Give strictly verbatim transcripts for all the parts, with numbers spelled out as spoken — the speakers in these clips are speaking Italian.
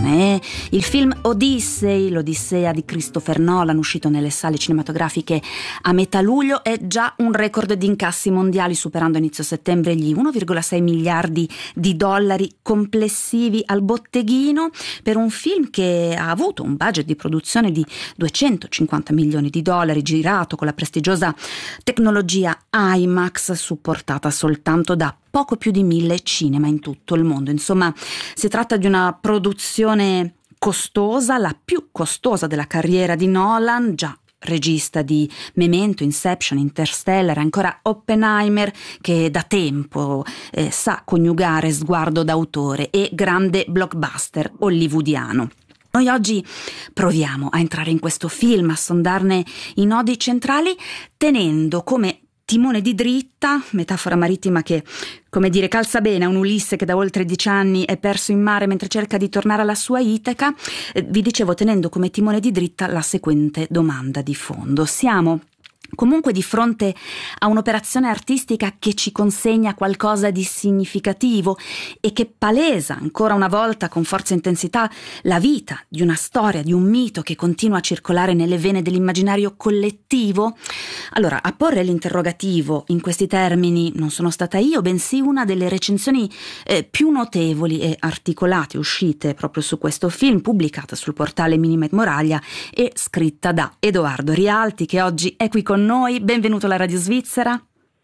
bene. Il film Odyssey, l'Odissea di Christopher Nolan, uscito nelle sale cinematografiche a metà luglio, è già un record di incassi mondiali, superando a inizio settembre gli uno virgola sei miliardi di dollari complessivi al botteghino, per un film che ha avuto un budget di produzione di duecentocinquanta milioni di dollari, girato con la prestigiosa tecnologia IMAX, supportata soltanto da poco più di mille cinema in tutto il mondo. Insomma, si tratta di una produzione costosa, la più costosa della carriera di Nolan, già regista di Memento, Inception, Interstellar, ancora Oppenheimer, che da tempo eh, sa coniugare sguardo d'autore e grande blockbuster hollywoodiano. Noi oggi proviamo a entrare in questo film, a sondarne i nodi centrali, tenendo come timone di dritta, metafora marittima che, come dire, calza bene a un Ulisse che da oltre dieci anni è perso in mare mentre cerca di tornare alla sua Itaca. Eh, vi dicevo, tenendo come timone di dritta la seguente domanda di fondo. Siamo comunque di fronte a un'operazione artistica che ci consegna qualcosa di significativo e che palesa ancora una volta con forza e intensità la vita di una storia, di un mito che continua a circolare nelle vene dell'immaginario collettivo? Allora, a porre l'interrogativo in questi termini non sono stata io, bensì una delle recensioni eh, più notevoli e articolate uscite proprio su questo film, pubblicata sul portale Minima et Moraglia e scritta da Edoardo Rialti, che oggi è qui con noi. Benvenuto alla Radio Svizzera.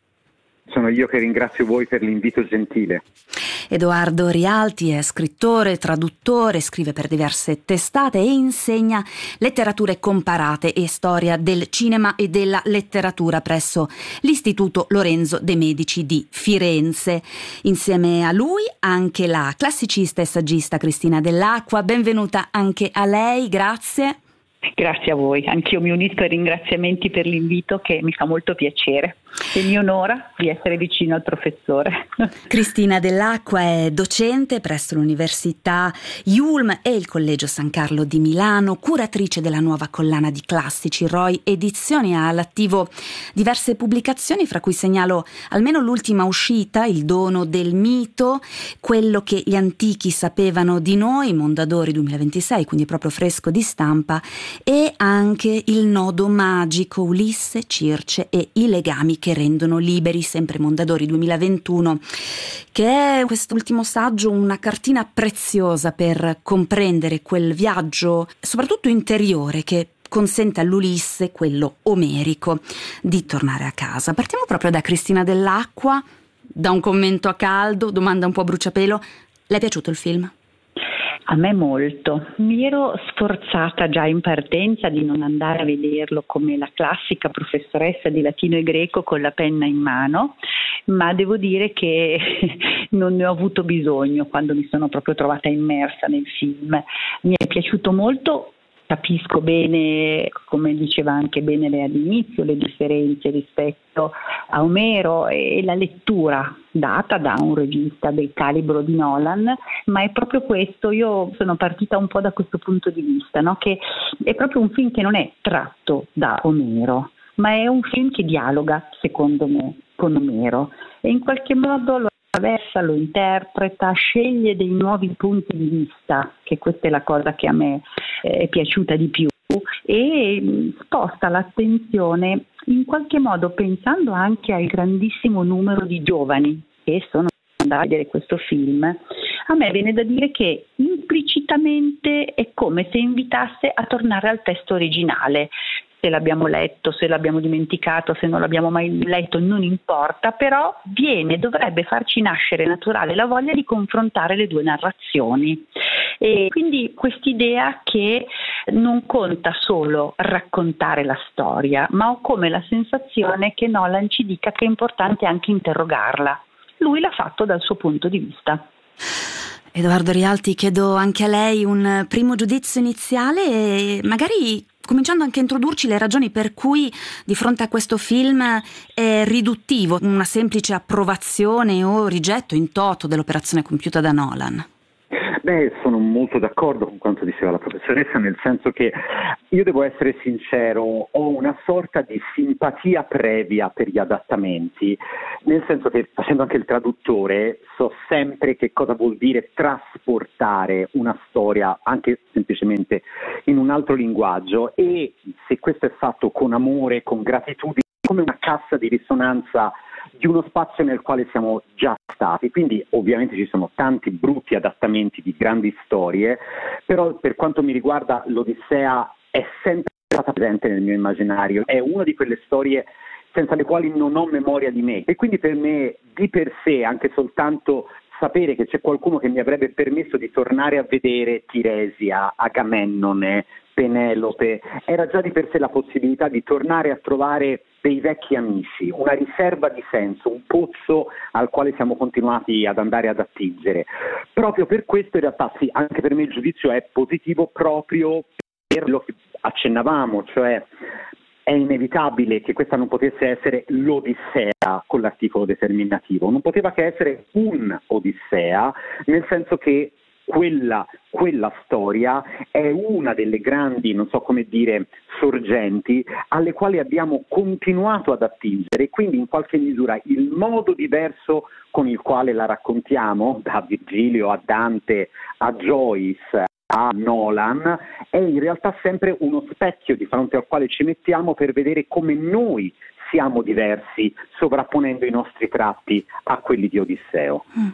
Sono io che ringrazio voi per l'invito gentile. Edoardo Rialti è scrittore, traduttore, scrive per diverse testate e insegna letterature comparate e storia del cinema e della letteratura presso l'Istituto Lorenzo de' Medici di Firenze. Insieme a lui anche la classicista e saggista Cristina Dell'Acqua. Benvenuta anche a lei, grazie. Grazie a voi, anch'io mi unisco ai ringraziamenti per l'invito, che mi fa molto piacere e mi onora di essere vicino al professore. Cristina Dell'Acqua è docente presso l'Università Yulm e il Collegio San Carlo di Milano, curatrice della nuova collana di classici Roy Edizioni, ha all'attivo diverse pubblicazioni, fra cui segnalo almeno l'ultima uscita, Il dono del mito, Quello che gli antichi sapevano di noi, Mondadori duemilaventisei, quindi proprio fresco di stampa, e anche Il nodo magico, Ulisse, Circe e i legami che rendono liberi, sempre Mondadori duemilaventuno, che è quest'ultimo saggio una cartina preziosa per comprendere quel viaggio, soprattutto interiore, che consente all'Ulisse, quello omerico, di tornare a casa. Partiamo proprio da Cristina Dell'Acqua, da un commento a caldo, domanda un po' a bruciapelo. Le è piaciuto il film? A me molto. Mi ero sforzata già in partenza di non andare a vederlo come la classica professoressa di latino e greco con la penna in mano, ma devo dire che non ne ho avuto bisogno quando mi sono proprio trovata immersa nel film. Mi è piaciuto molto. Capisco bene, come diceva anche bene lei all'inizio, le differenze rispetto a Omero e la lettura data da un regista del calibro di Nolan, ma è proprio questo, io sono partita un po' da questo punto di vista, no? Che è proprio un film che non è tratto da Omero, ma è un film che dialoga, secondo me, con Omero e in qualche modo lo attraversa, lo interpreta, sceglie dei nuovi punti di vista, che questa è la cosa che a me è piaciuta di più, e sposta l'attenzione in qualche modo pensando anche al grandissimo numero di giovani che sono andati a vedere questo film. A me viene da dire che implicitamente è come se invitasse a tornare al testo originale. Se l'abbiamo letto, se l'abbiamo dimenticato, se non l'abbiamo mai letto, non importa, però viene, dovrebbe farci nascere naturale la voglia di confrontare le due narrazioni. E quindi quest'idea che non conta solo raccontare la storia, ma ho come la sensazione che Nolan ci dica che è importante anche interrogarla. Lui l'ha fatto dal suo punto di vista. Edoardo Rialti, chiedo anche a lei un primo giudizio iniziale e magari cominciando anche a introdurci le ragioni per cui di fronte a questo film è riduttivo una semplice approvazione o rigetto in toto dell'operazione compiuta da Nolan. Beh, sono molto d'accordo con quanto diceva la professoressa, nel senso che io devo essere sincero, ho una sorta di simpatia previa per gli adattamenti, nel senso che facendo anche il traduttore so sempre che cosa vuol dire trasportare una storia anche semplicemente in un altro linguaggio, e se questo è fatto con amore, con gratitudine, come una cassa di risonanza di uno spazio nel quale siamo già stati. Quindi ovviamente ci sono tanti brutti adattamenti di grandi storie, però per quanto mi riguarda l'Odissea è sempre stata presente nel mio immaginario, è una di quelle storie senza le quali non ho memoria di me, e quindi per me di per sé anche soltanto sapere che c'è qualcuno che mi avrebbe permesso di tornare a vedere Tiresia, Agamennone, Penelope, era già di per sé la possibilità di tornare a trovare dei vecchi amici, una riserva di senso, un pozzo al quale siamo continuati ad andare ad attingere. Proprio per questo in realtà sì, anche per me il giudizio è positivo, proprio per quello che accennavamo, cioè è inevitabile che questa non potesse essere l'Odissea con l'articolo determinativo, non poteva che essere un'Odissea, nel senso che Quella, quella storia è una delle grandi, non so come dire, sorgenti alle quali abbiamo continuato ad attingere, e quindi in qualche misura il modo diverso con il quale la raccontiamo, da Virgilio a Dante a Joyce a Nolan, è in realtà sempre uno specchio di fronte al quale ci mettiamo per vedere come noi siamo diversi, sovrapponendo i nostri tratti a quelli di Odisseo. Mm.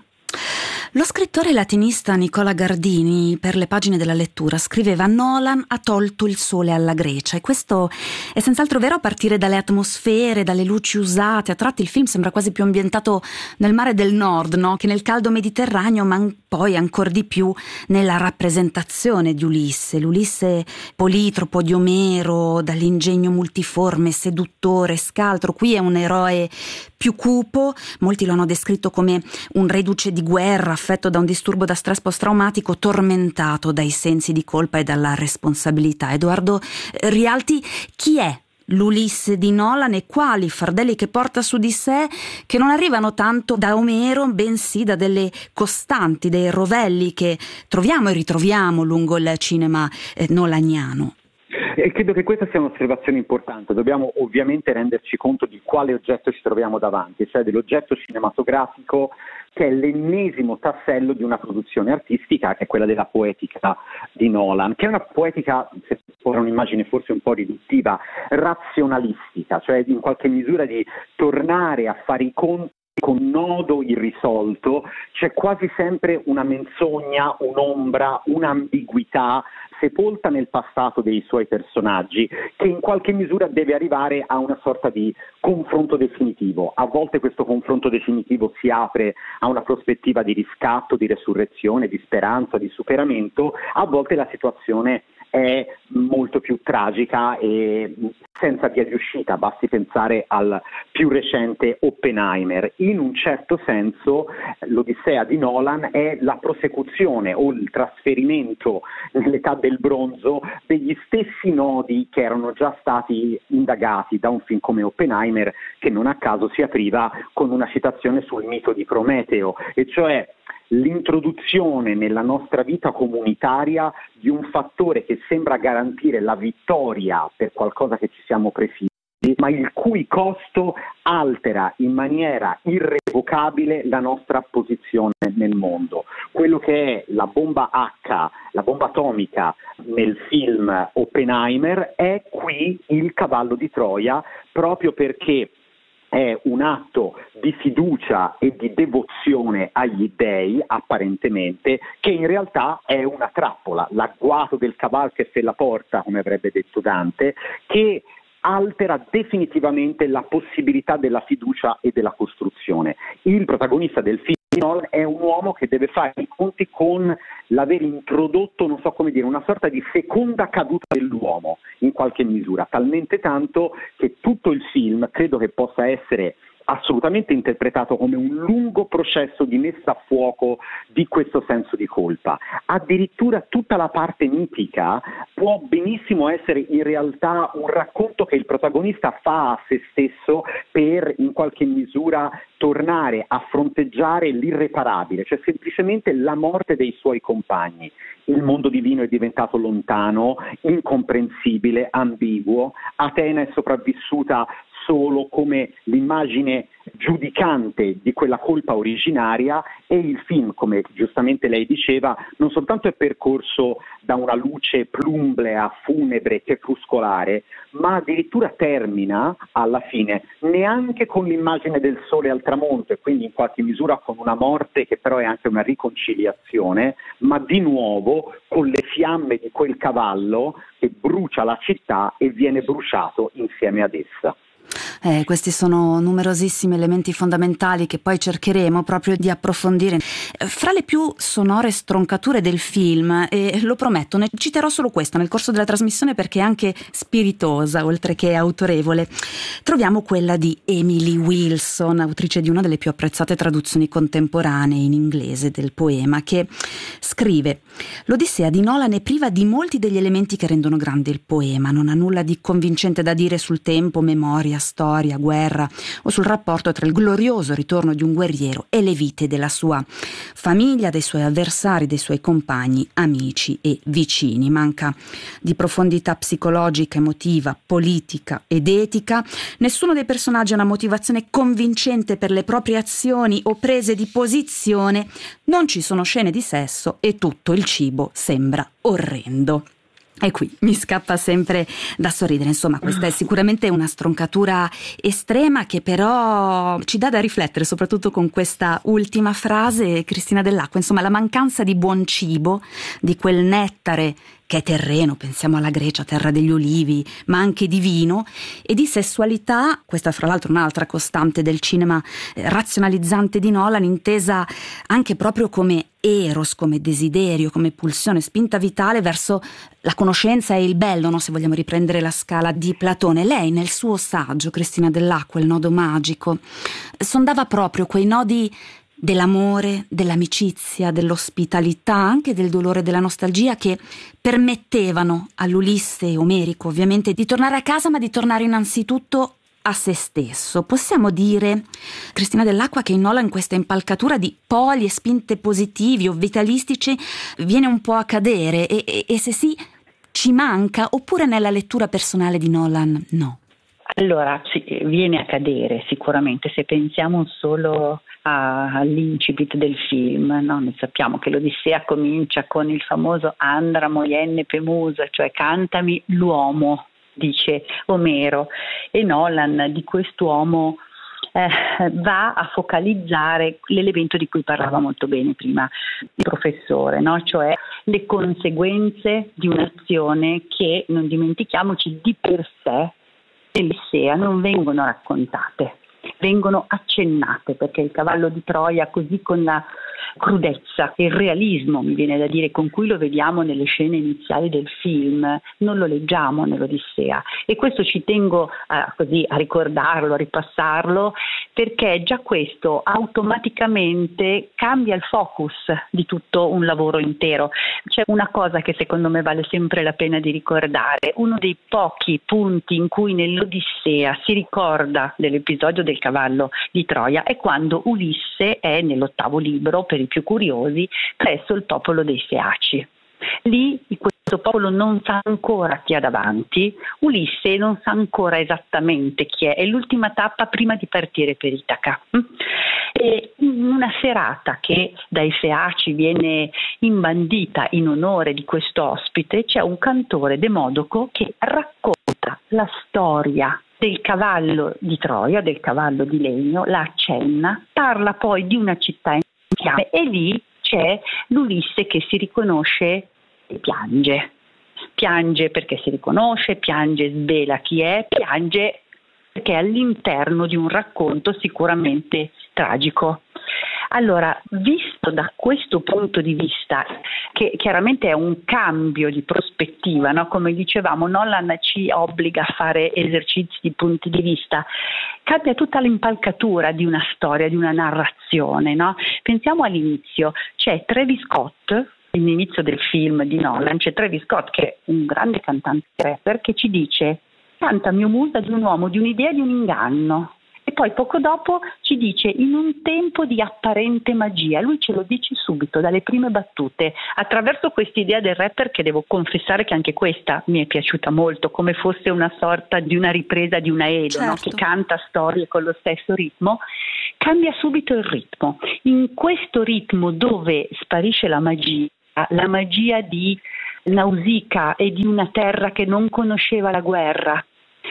Lo scrittore latinista Nicola Gardini, per le pagine della lettura, scriveva: Nolan ha tolto il sole alla Grecia, e questo è senz'altro vero a partire dalle atmosfere, dalle luci usate. A tratti il film sembra quasi più ambientato nel mare del nord, no? Che nel caldo Mediterraneo, ma poi ancor di più nella rappresentazione di Ulisse, l'Ulisse politropo di Omero, dall'ingegno multiforme, seduttore, scaltro. Qui è un eroe più cupo, molti lo hanno descritto come un reduce di guerra affetto da un disturbo da stress post-traumatico, tormentato dai sensi di colpa e dalla responsabilità. Edoardo Rialti, chi è l'Ulisse di Nolan e quali fardelli che porta su di sé, che non arrivano tanto da Omero, bensì da delle costanti, dei rovelli che troviamo e ritroviamo lungo il cinema eh, nolaniano? E credo che questa sia un'osservazione importante. Dobbiamo ovviamente renderci conto di quale oggetto ci troviamo davanti, cioè dell'oggetto cinematografico che è l'ennesimo tassello di una produzione artistica, che è quella della poetica di Nolan, che è una poetica, se ora un'immagine forse un po' riduttiva, razionalistica, cioè in qualche misura di tornare a fare i conti con un nodo irrisolto. C'è quasi sempre una menzogna, un'ombra, un'ambiguità sepolta nel passato dei suoi personaggi, che in qualche misura deve arrivare a una sorta di confronto definitivo. A volte questo confronto definitivo si apre a una prospettiva di riscatto, di resurrezione, di speranza, di superamento, a volte la situazione è molto più tragica e senza via di uscita, basti pensare al più recente Oppenheimer. In un certo senso l'Odissea di Nolan è la prosecuzione o il trasferimento nell'età del bronzo degli stessi nodi che erano già stati indagati da un film come Oppenheimer, che non a caso si apriva con una citazione sul mito di Prometeo, e cioè l'introduzione nella nostra vita comunitaria di un fattore che sembra garantire la vittoria per qualcosa che ci siamo prefissi, ma il cui costo altera in maniera irrevocabile la nostra posizione nel mondo. Quello che è la bomba H, la bomba atomica nel film Oppenheimer, è qui il cavallo di Troia, proprio perché è un atto di fiducia e di devozione agli dei, apparentemente, che in realtà è una trappola, l'agguato del cavallo che se la porta, come avrebbe detto Dante, che altera definitivamente la possibilità della fiducia e della costruzione. Il protagonista del film è un uomo che deve fare i conti con l'aver introdotto, non so come dire, una sorta di seconda caduta dell'uomo, in qualche misura, talmente tanto che tutto il film credo che possa essere assolutamente interpretato come un lungo processo di messa a fuoco di questo senso di colpa. Addirittura tutta la parte mitica può benissimo essere in realtà un racconto che il protagonista fa a se stesso per in qualche misura tornare a fronteggiare l'irreparabile, cioè semplicemente la morte dei suoi compagni. Il mondo divino è diventato lontano, incomprensibile, ambiguo. Atena è sopravvissuta solo come l'immagine giudicante di quella colpa originaria, e il film, come giustamente lei diceva, non soltanto è percorso da una luce plumblea, funebre, crepuscolare, ma addirittura termina alla fine neanche con l'immagine del sole al tramonto, e quindi in qualche misura con una morte che però è anche una riconciliazione, ma di nuovo con le fiamme di quel cavallo che brucia la città e viene bruciato insieme ad essa. Eh, questi sono numerosissimi elementi fondamentali che poi cercheremo proprio di approfondire. Fra le più sonore stroncature del film, e lo prometto, ne citerò solo questa nel corso della trasmissione perché è anche spiritosa oltre che autorevole, troviamo quella di Emily Wilson, autrice di una delle più apprezzate traduzioni contemporanee in inglese del poema, che scrive: l'Odissea di Nolan è priva di molti degli elementi che rendono grande il poema, non ha nulla di convincente da dire sul tempo, memoria, storia, guerra o sul rapporto tra il glorioso ritorno di un guerriero e le vite della sua famiglia, dei suoi avversari, dei suoi compagni, amici e vicini. Manca di profondità psicologica, emotiva, politica ed etica. Nessuno dei personaggi ha una motivazione convincente per le proprie azioni o prese di posizione. Non ci sono scene di sesso e tutto il cibo sembra orrendo. E qui mi scappa sempre da sorridere. Insomma, questa è sicuramente una stroncatura estrema che però ci dà da riflettere, soprattutto con questa ultima frase, Cristina Dell'Acqua. Insomma, la mancanza di buon cibo, di quel nettare che è terreno, pensiamo alla Grecia, terra degli olivi, ma anche di vino, e di sessualità, questa fra l'altro un'altra costante del cinema eh, razionalizzante di Nolan, intesa anche proprio come eros, come desiderio, come pulsione, spinta vitale verso la conoscenza e il bello, no? Se vogliamo riprendere la scala di Platone. Lei nel suo saggio, Cristina Dell'Acqua, Il nodo magico, sondava proprio quei nodi dell'amore, dell'amicizia, dell'ospitalità, anche del dolore e della nostalgia, che permettevano all'Ulisse omerico ovviamente di tornare a casa, ma di tornare innanzitutto a se stesso. Possiamo dire, Cristina Dell'Acqua, che in Nolan questa impalcatura di poli e spinte positivi o vitalistici viene un po' a cadere, e, e, e se sì, ci manca, oppure nella lettura personale di Nolan no? Allora, sì, viene a cadere sicuramente, se pensiamo solo a, all'incipit del film, no? Noi sappiamo che l'Odissea comincia con il famoso Andra moyenne pemusa, cioè cantami l'uomo, dice Omero, e Nolan di quest'uomo eh, va a focalizzare l'elemento di cui parlava molto bene prima il professore, no? Cioè le conseguenze di un'azione che, non dimentichiamoci, di per sé nell'Odissea non vengono raccontate, vengono accennate, perché il cavallo di Troia, così con la crudezza e il realismo, mi viene da dire, con cui lo vediamo nelle scene iniziali del film, non lo leggiamo nell'Odissea, e questo ci tengo a, così, a ricordarlo, a ripassarlo, perché già questo automaticamente cambia il focus di tutto un lavoro intero. C'è una cosa che secondo me vale sempre la pena di ricordare: uno dei pochi punti in cui nell'Odissea si ricorda dell'episodio del cavallo di Troia è quando Ulisse è, nell'ottavo libro, per i più curiosi, presso il popolo dei Feaci. Lì questo popolo non sa ancora chi ha davanti, Ulisse non sa ancora esattamente chi è, è l'ultima tappa prima di partire per Itaca. E in una serata che dai Feaci viene imbandita in onore di questo ospite, c'è un cantore Demodoco che racconta la storia del cavallo di Troia, del cavallo di legno, la accenna, parla poi di una città in fiamme, e lì c'è l'Ulisse che si riconosce e piange. Piange perché si riconosce, piange, svela chi è, piange perché è all'interno di un racconto sicuramente tragico. Allora, visto da questo punto di vista, che chiaramente è un cambio di prospettiva, no? Come dicevamo, Nolan ci obbliga a fare esercizi di punti di vista, cambia tutta l'impalcatura di una storia, di una narrazione, no? Pensiamo all'inizio, c'è Travis Scott, all'inizio del film di Nolan, c'è Travis Scott che è un grande cantante rapper che ci dice: canta mio musa di un uomo, di un'idea, di un inganno. E poi poco dopo ci dice: in un tempo di apparente magia. Lui ce lo dice subito, dalle prime battute, attraverso quest'idea del rapper, che devo confessare che anche questa mi è piaciuta molto, come fosse una sorta di una ripresa di una Edo, certo. no? Che canta storie con lo stesso ritmo. Cambia subito il ritmo. In questo ritmo dove sparisce la magia, la magia di Nausicaa e di una terra che non conosceva la guerra,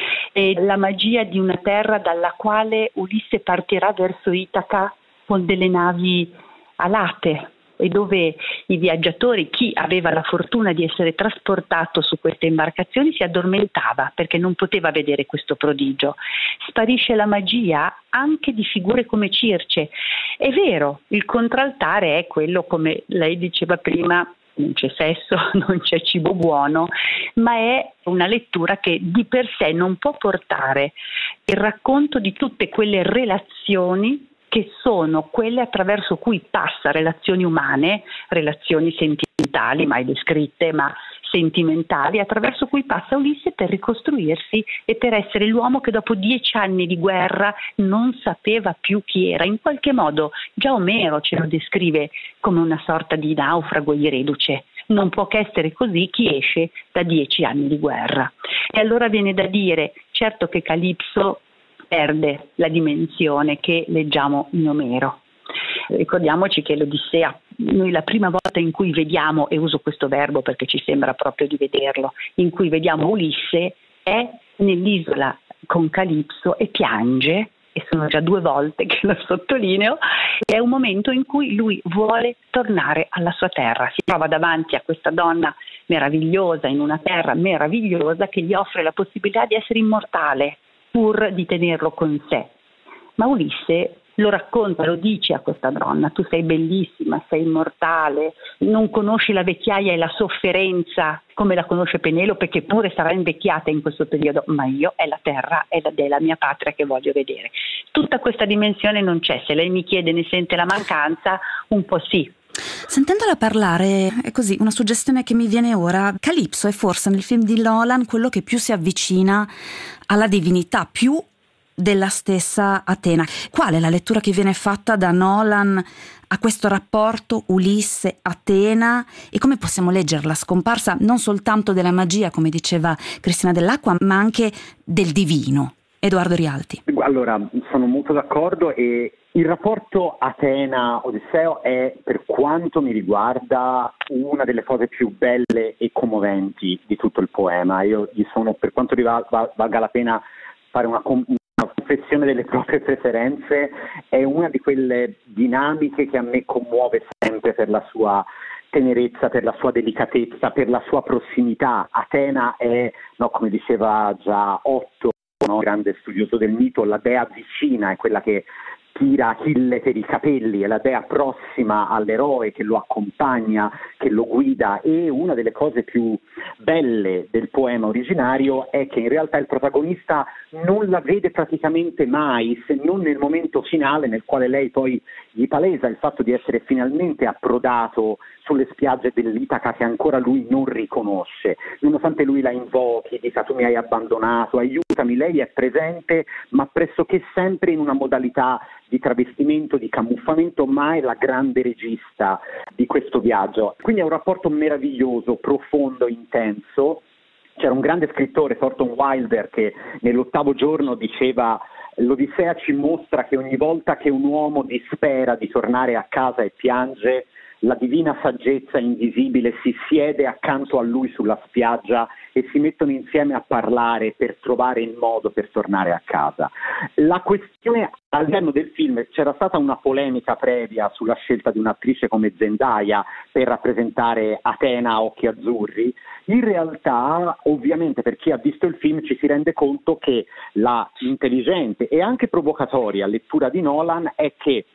e la magia di una terra dalla quale Ulisse partirà verso Itaca con delle navi alate, e dove i viaggiatori, chi aveva la fortuna di essere trasportato su queste imbarcazioni, si addormentava perché non poteva vedere questo prodigio. Sparisce la magia anche di figure come Circe. È vero, il contraltare è quello, come lei diceva prima, non c'è sesso, non c'è cibo buono, ma è una lettura che di per sé non può portare il racconto di tutte quelle relazioni che sono quelle attraverso cui passa, relazioni umane, relazioni sentimentali, mai descritte, ma sentimentali, attraverso cui passa Ulisse per ricostruirsi e per essere l'uomo che dopo dieci anni di guerra non sapeva più chi era. In qualche modo già Omero ce lo descrive come una sorta di naufrago reduce. Non può che essere così chi esce da dieci anni di guerra. E allora viene da dire, certo che Calipso perde la dimensione che leggiamo in Omero. Ricordiamoci che l'Odissea, noi la prima volta in cui vediamo, e uso questo verbo perché ci sembra proprio di vederlo, in cui vediamo Ulisse è nell'isola con Calipso e piange, e sono già due volte che lo sottolineo, è un momento in cui lui vuole tornare alla sua terra, si trova davanti a questa donna meravigliosa in una terra meravigliosa che gli offre la possibilità di essere immortale pur di tenerlo con sé. Ma Ulisse lo racconta, lo dice a questa donna: tu sei bellissima, sei immortale, non conosci la vecchiaia e la sofferenza come la conosce Penelope, che pure sarà invecchiata in questo periodo, ma io è la terra, è la, è la mia patria che voglio vedere. Tutta questa dimensione non c'è. Se lei mi chiede ne sente la mancanza, un po' sì. Sentendola parlare, è così, una suggestione che mi viene ora: Calipso è forse nel film di Nolan quello che più si avvicina alla divinità, più della stessa Atena. Qual è la lettura che viene fatta da Nolan a questo rapporto Ulisse-Atena, e come possiamo leggere la scomparsa non soltanto della magia, come diceva Cristina Dell'Acqua, ma anche del divino? Edoardo Rialti. Allora, sono molto d'accordo, e il rapporto Atena-Odisseo è, per quanto mi riguarda, una delle cose più belle e commoventi di tutto il poema. Io gli sono, per quanto valga la pena fare una, una confessione delle proprie preferenze, è una di quelle dinamiche che a me commuove sempre per la sua tenerezza, per la sua delicatezza, per la sua prossimità. Atena è, no, come diceva già Otto, no, grande studioso del mito, la dea vicina, è quella che tira Achille per i capelli, è la dea prossima all'eroe che lo accompagna, che lo guida. E una delle cose più belle del poema originario è che in realtà il protagonista non la vede praticamente mai, se non nel momento finale nel quale lei poi gli palesa il fatto di essere finalmente approdato sulle spiagge dell'Itaca che ancora lui non riconosce. Nonostante lui la invochi, dica: tu mi hai abbandonato, aiutami, lei è presente, ma pressoché sempre in una modalità di travestimento, di camuffamento, ma è la grande regista di questo viaggio. Quindi è un rapporto meraviglioso, profondo, intenso. C'era un grande scrittore, Thornton Wilder, che nell'ottavo giorno diceva: l'Odissea ci mostra che ogni volta che un uomo dispera di tornare a casa e piange, la divina saggezza invisibile si siede accanto a lui sulla spiaggia e si mettono insieme a parlare per trovare il modo per tornare a casa. La questione, all'interno del film c'era stata una polemica previa sulla scelta di un'attrice come Zendaya per rappresentare Atena a occhi azzurri. In realtà, ovviamente, per chi ha visto il film ci si rende conto che la intelligente e anche provocatoria lettura di Nolan è che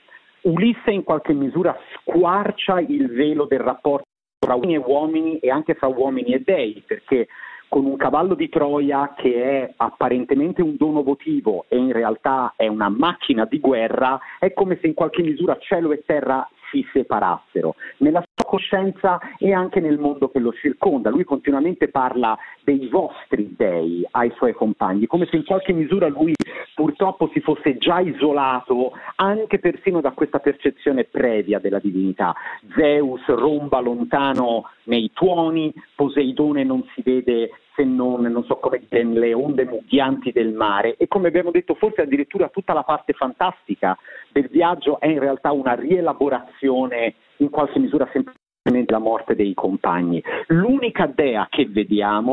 Ulisse in qualche misura squarcia il velo del rapporto tra uomini e uomini e anche fra uomini e dei, perché con un cavallo di Troia che è apparentemente un dono votivo e in realtà è una macchina di guerra, è come se in qualche misura cielo e terra si separassero, nella sua coscienza e anche nel mondo che lo circonda. Lui continuamente parla dei vostri dei ai suoi compagni, come se in qualche misura lui purtroppo si fosse già isolato anche persino da questa percezione previa della divinità. Zeus romba lontano nei tuoni, Poseidone non si vede se non, non so come dire, nelle onde mugghianti del mare, e come abbiamo detto forse addirittura tutta la parte fantastica del viaggio è in realtà una rielaborazione in qualche misura semplicemente della morte dei compagni. L'unica dea che vediamo